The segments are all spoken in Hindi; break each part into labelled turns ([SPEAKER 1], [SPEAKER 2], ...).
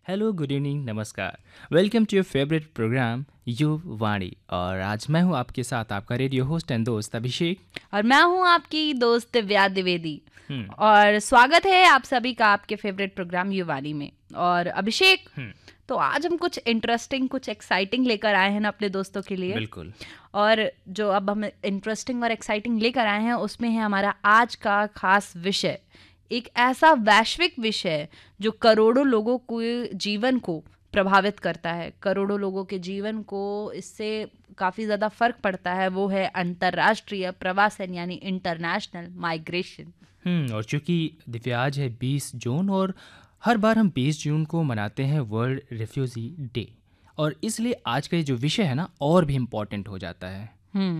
[SPEAKER 1] हेलो, गुड इवनिंग, नमस्कार। Welcome to your favourite programme युव वाणी। और आज मैं हूं आपके साथ आपका रेडियो होस्ट एंड दोस्त अभिषेक।
[SPEAKER 2] और मैं हूं आपकी दोस्त दिव्या द्विवेदी।
[SPEAKER 1] हम्म
[SPEAKER 2] और स्वागत है आप सभी का आपके फेवरेट प्रोग्राम युवानी में। और अभिषेक,
[SPEAKER 1] हम्म
[SPEAKER 2] तो आज हम कुछ इंटरेस्टिंग कुछ एक्साइटिंग लेकर आए हैं ना अपने दोस्तों के लिए।
[SPEAKER 1] बिल्कुल।
[SPEAKER 2] और जो अब हम इंटरेस्टिंग और एक्साइटिंग लेकर आए हैं उसमें है हमारा आज का खास विषय, एक ऐसा वैश्विक विषय जो करोड़ों लोगों के जीवन को प्रभावित करता है, करोड़ों लोगों के जीवन को इससे काफ़ी ज़्यादा फर्क पड़ता है। वो है अंतर्राष्ट्रीय प्रवासन यानी इंटरनेशनल माइग्रेशन।
[SPEAKER 1] और चूंकि दिव्या आज है 20 जून और हर बार हम 20 जून को मनाते हैं वर्ल्ड रिफ्यूजी डे, और इसलिए आज का ये जो विषय है ना और भी इम्पोर्टेंट हो जाता है।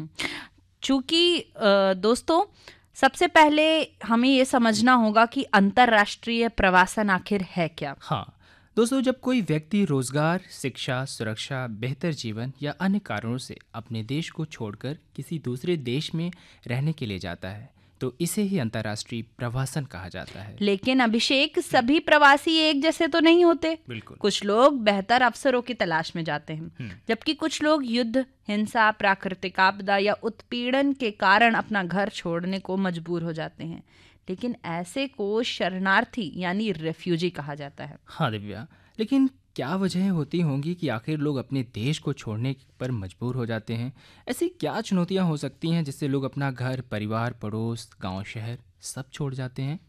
[SPEAKER 2] चूँकि दोस्तों, सबसे पहले हमें ये समझना होगा कि अंतर्राष्ट्रीय प्रवासन आखिर है क्या।
[SPEAKER 1] हाँ दोस्तों, जब कोई व्यक्ति रोजगार, शिक्षा, सुरक्षा, बेहतर जीवन या अन्य कारणों से अपने देश को छोड़कर किसी दूसरे देश में रहने के लिए जाता है तो इसे ही अंतर्राष्ट्रीय प्रवासन कहा जाता है।
[SPEAKER 2] लेकिन अभिषेक, सभी प्रवासी एक जैसे तो नहीं होते।
[SPEAKER 1] बिल्कुल।
[SPEAKER 2] कुछ लोग बेहतर अवसरों की तलाश में जाते हैं, जबकि कुछ लोग युद्ध, हिंसा, प्राकृतिक आपदा या उत्पीड़न के कारण अपना घर छोड़ने को मजबूर हो जाते हैं। लेकिन ऐसे को शरणार्थी यानी रेफ्यूजी कहा जाता है।
[SPEAKER 1] हाँ दिव्या, लेकिन क्या वजह होती होंगी कि आखिर लोग अपने देश को छोड़ने पर मजबूर हो जाते हैं? ऐसी क्या चुनौतियां हो सकती हैं जिससे लोग अपना घर, परिवार, पड़ोस, गांव, शहर सब छोड़ जाते हैं?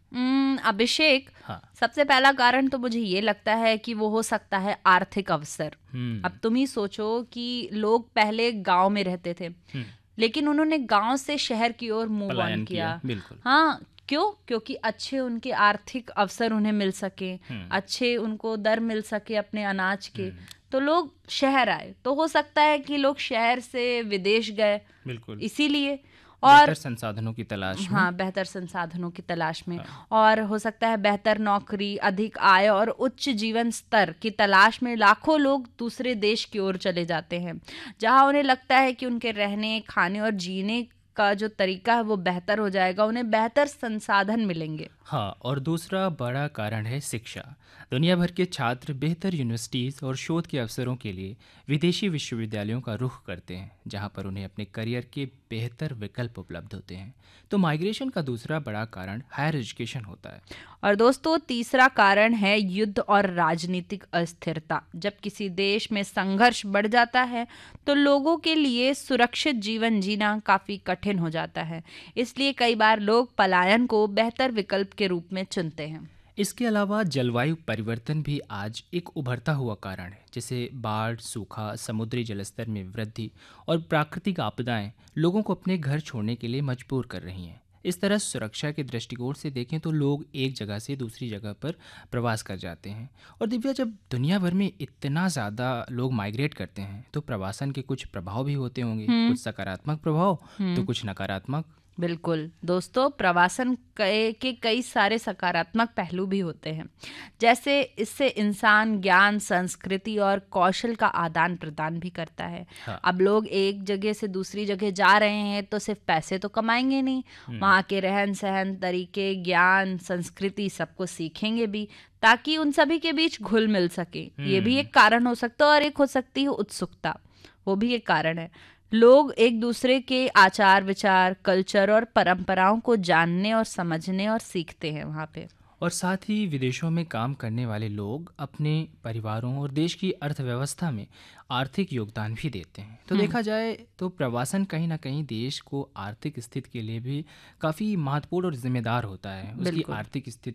[SPEAKER 2] अभिषेक,
[SPEAKER 1] हाँ।
[SPEAKER 2] सबसे पहला कारण तो मुझे ये लगता है कि वो हो सकता है आर्थिक अवसर। अब तुम ही सोचो कि लोग पहले गांव में रहते थे, लेकिन उन्होंने गांव से शहर की ओर मूव ऑन किया।
[SPEAKER 1] बिल्कुल।
[SPEAKER 2] हाँ, क्यों? क्योंकि अच्छे उनके आर्थिक अवसर उन्हें मिल सके, अच्छे उनको दर मिल सके अपने अनाज के, तो लोग शहर आए। तो हो सकता है कि लोग शहर से विदेश गए,
[SPEAKER 1] बिल्कुल,
[SPEAKER 2] इसीलिए। और
[SPEAKER 1] बेहतर संसाधनों की तलाश में।
[SPEAKER 2] हाँ, बेहतर संसाधनों की तलाश में। और हो सकता है बेहतर नौकरी, अधिक आय और उच्च जीवन स्तर की तलाश में लाखों लोग दूसरे देश की ओर चले जाते हैं, जहाँ उन्हें लगता है कि उनके रहने, खाने और जीने का जो तरीका है वो बेहतर हो जाएगा, उन्हें बेहतर संसाधन मिलेंगे।
[SPEAKER 1] हाँ, और दूसरा बड़ा कारण है शिक्षा। दुनिया भर के छात्र बेहतर यूनिवर्सिटीज़ और शोध के अवसरों के लिए विदेशी विश्वविद्यालयों का रुख करते हैं, जहाँ पर उन्हें अपने करियर के बेहतर विकल्प उपलब्ध होते हैं। तो माइग्रेशन का दूसरा बड़ा कारण हायर एजुकेशन होता है।
[SPEAKER 2] और दोस्तों, तीसरा कारण है युद्ध और राजनीतिक अस्थिरता। जब किसी देश में संघर्ष बढ़ जाता है तो लोगों के लिए सुरक्षित जीवन जीना काफ़ी कठिन हो जाता है, इसलिए कई बार लोग पलायन को बेहतर विकल्प के रूप में चुनते हैं।
[SPEAKER 1] इसके अलावा जलवायु परिवर्तन भी आज एक उभरता हुआ कारण है, जैसे बाढ़, सूखा, समुद्री जलस्तर में वृद्धि और प्राकृतिक आपदाएं लोगों को अपने घर छोड़ने के लिए मजबूर कर रही हैं। इस तरह सुरक्षा के दृष्टिकोण से देखें तो लोग एक जगह से दूसरी जगह पर प्रवास कर जाते हैं। और दिव्या, जब दुनिया भर में इतना ज़्यादा लोग माइग्रेट करते हैं तो प्रवासन के कुछ प्रभाव भी होते होंगे, कुछ सकारात्मक प्रभाव तो कुछ नकारात्मक।
[SPEAKER 2] बिल्कुल दोस्तों, प्रवासन के कई सारे सकारात्मक पहलू भी होते हैं। जैसे इससे इंसान ज्ञान, संस्कृति और कौशल का आदान प्रदान भी करता है।
[SPEAKER 1] हाँ।
[SPEAKER 2] अब लोग एक जगह से दूसरी जगह जा रहे हैं तो सिर्फ पैसे तो कमाएंगे नहीं, वहाँ के रहन सहन, तरीके, ज्ञान, संस्कृति सबको सीखेंगे भी, ताकि उन सभी के बीच घुल मिल सके। ये भी एक कारण हो सकता है। और एक हो सकती है उत्सुकता, वो भी एक कारण है। लोग एक दूसरे के आचार विचार, कल्चर और परंपराओं को जानने और समझने और सीखते हैं वहाँ पे।
[SPEAKER 1] और साथ ही विदेशों में काम करने वाले लोग अपने परिवारों और देश की अर्थव्यवस्था में आर्थिक योगदान भी देते हैं। तो देखा जाए तो प्रवासन कहीं ना कहीं देश को आर्थिक स्थिति के लिए भी काफ़ी महत्वपूर्ण और जिम्मेदार होता है। उसकी
[SPEAKER 2] बिल्कुल।
[SPEAKER 1] आर्थिक स्थिति